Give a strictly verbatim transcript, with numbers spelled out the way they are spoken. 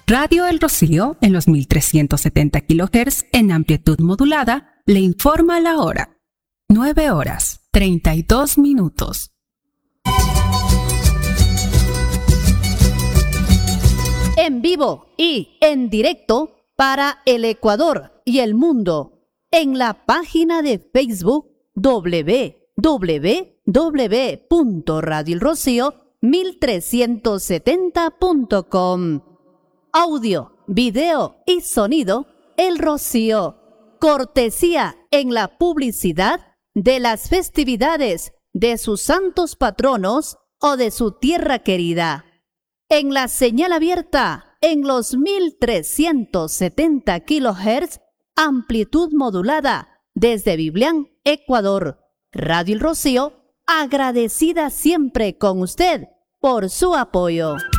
Radio El Rocío, en los mil trescientos setenta kilohertz en amplitud modulada, le informa la hora. nueve horas, treinta y dos minutos. En vivo y en directo para el Ecuador y el mundo, en la página de Facebook doble u doble u doble u punto radio el rocío mil trescientos setenta punto com. Audio, video y sonido El Rocío. Cortesía en la publicidad de las festividades de sus santos patronos o de su tierra querida. En la señal abierta en los mil trescientos setenta kilohertz, amplitud modulada desde Biblián, Ecuador. Radio El Rocío, agradecida siempre con usted por su apoyo.